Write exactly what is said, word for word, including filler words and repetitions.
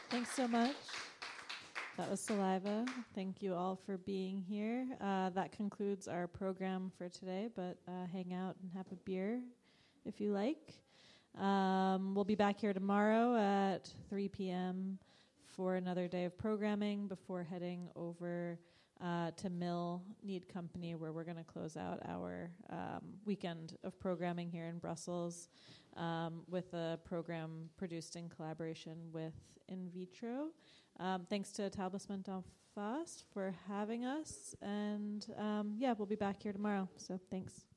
Thanks so much. That was Saliva. Thank you all for being here. Uh, that concludes our program for today, but uh, hang out and have a beer if you like. Um, we'll be back here tomorrow at three p.m. for another day of programming before heading over uh, to Mill Need Company, where we're going to close out our um, weekend of programming here in Brussels um, with a program produced in collaboration with In Vitro. Um, thanks to Établissement d'Enfance for having us. And um, yeah, we'll be back here tomorrow. So thanks.